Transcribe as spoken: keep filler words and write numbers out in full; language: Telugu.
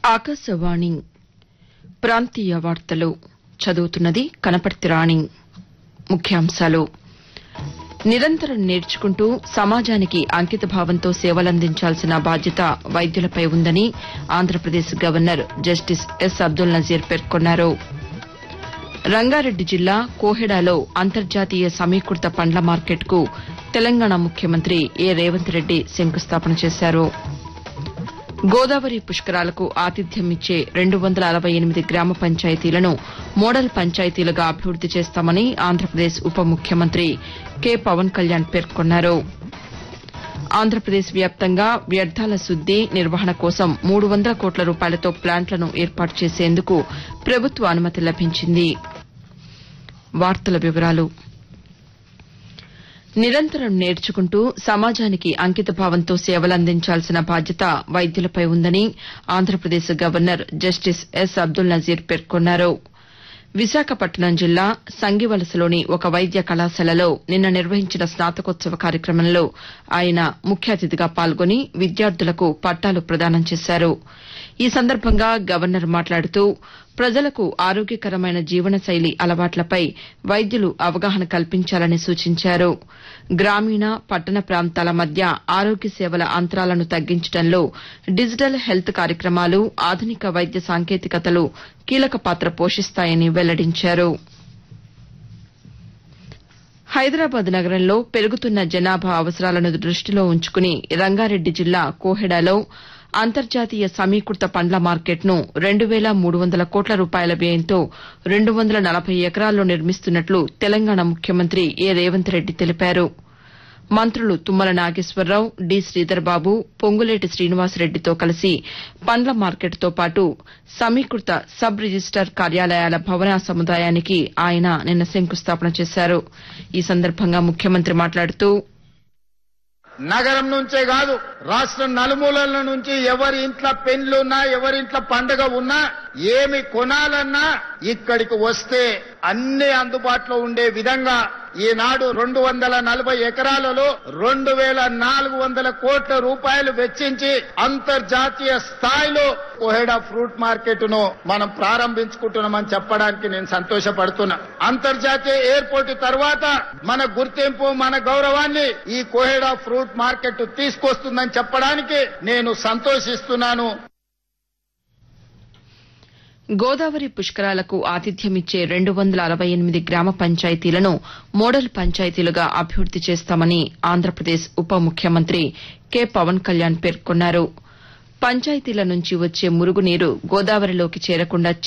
ఆకాశవాణి ప్రాంతీయ వార్తలు చదువుతున్నది కనపర్తి రాణి. ముఖ్యాంశాలు నిరంతరం నేర్చుకుంటూ సమాజానికి అంకితభావంతో సేవలందించాల్సిన బాధ్యత వైద్యులపై ఉందని Andhra Pradesh governor justice yes Abdul Nazir పేర్కొన్నారు. రంగారెడ్డి జిల్లా కోహెడాలో అంతర్జాతీయ సమీకృత పండ్ల మార్కెట్కు తెలంగాణ ముఖ్యమంత్రి ఏ రేవంత్ రెడ్డి శంకుస్థాపన చేశారు. గోదావరి పుష్కరాలకు ఆతిథ్యమిచ్చే రెండు వందల అరవై ఎనిమిది గ్రామ పంచాయతీలను మోడల్ పంచాయతీలుగా అభివృద్ది చేస్తామని ఆంధ్రప్రదేశ్ ఉప ముఖ్యమంత్రి కె పవన్ కళ్యాణ్ పేర్కొన్నారు. ఆంధ్రప్రదేశ్ వ్యాప్తంగా వ్యర్థాల శుద్ది నిర్వహణ కోసం మూడు వందల కోట్ల రూపాయలతో ప్లాంట్లను ఏర్పాటు చేసేందుకు ప్రభుత్వ అనుమతి లభించింది. వార్తల వివరాలు నిరంతరం నేర్చుకుంటూ సమాజానికి అంకితభావంతో సేవలందించాల్సిన బాధ్యత వైద్యులపై ఉందని Andhra Pradesh governor justice yes Abdul Nazir పేర్కొన్నారు. విశాఖపట్నం జిల్లా సంగివలసలోని ఒక వైద్య కళాశాలలో నిన్న నిర్వహించిన స్నాతకోత్సవ కార్యక్రమంలో ఆయన ముఖ్య అతిథిగా పాల్గొని విద్యార్థులకు పట్టాలు ప్రదానం చేశారు. ఈ సందర్భంగా గవర్నర్ మాట్లాడుతూ ప్రజలకు ఆరోగ్యకరమైన జీవనశైలి అలవాట్లపై వైద్యులు అవగాహన కల్పించాలని సూచించారు. గ్రామీణ పట్టణ ప్రాంతాల మధ్య ఆరోగ్య సేవల అంతరాలను తగ్గించడంలో డిజిటల్ హెల్త్ కార్యక్రమాలు ఆధునిక వైద్య సాంకేతికతలు కీలక పాత్ర పోషిస్తాయని వెల్లడించారు. హైదరాబాద్ నగరంలో పెరుగుతున్న జనాభా అవసరాలను దృష్టిలో ఉంచుకుని రంగారెడ్డి జిల్లా కోహెడాలో అంతర్జాతీయ సమీకృత పండ్ల మార్కెట్ను రెండు వేల మూడు వందల కోట్ల రూపాయల వ్యయంతో రెండు వందల నలభై ఎకరాల్లో నిర్మిస్తున్నట్లు తెలంగాణ ముఖ్యమంత్రి ఏ రేవంత్ రెడ్డి తెలిపారు. మంత్రులు తుమ్మల నాగేశ్వరరావు, డి శ్రీధర్బాబు, పొంగులేటి శ్రీనివాసరెడ్డితో కలిసి పండ్ల మార్కెట్తో పాటు సమీకృత సబ్ రిజిస్టార్ కార్యాలయాల భవన సముదాయానికి ఆయన నిన్న శంకుస్థాపన చేశారు. ఈ సందర్భంగా ముఖ్యమంత్రి మాట్లాడుతూ నగరం నుంచే కాదు రాష్ట్రం నలుమూలల నుంచి ఎవరి ఇంట్లో పెళ్లున్నా ఎవరి ఇంట్లో పండుగ ఉన్నా ఏమి కొనాలన్నా ఇక్కడికి వస్తే అన్ని అందుబాటులో ఉండే విధంగా ఈనాడు రెండు వందల నలభై ఎకరాలలో రెండు వేల నాలుగు వందల కోట్ల రూపాయలు వెచ్చించి అంతర్జాతీయ స్థాయిలో కోహెడా ఫ్రూట్ మార్కెట్ ను మనం ప్రారంభించుకుంటున్నామని చెప్పడానికి నేను సంతోషపడుతున్నా. అంతర్జాతీయ ఎయిర్పోర్ట్ తర్వాత మన గుర్తింపు మన గౌరవాన్ని ఈ కోహెడా ఫ్రూట్ మార్కెట్ తీసుకొస్తుందని చెప్పడానికి నేను సంతోషిస్తున్నాను. గోదావరి పుష్కరాలకు ఆతిథ్యమిచ్చే రెండు వందల అరవై ఎనిమిది గ్రామ పంచాయతీలను మోడల్ పంచాయతీలుగా అభివృద్ది చేస్తామని ఆంధ్రప్రదేశ్ ఉప ముఖ్యమంత్రి కె పవన్ కళ్యాణ్ పేర్కొన్నారు. పంచాయతీల నుంచి వచ్చే మురుగునీరు గోదావరిలోకి చేరకుండా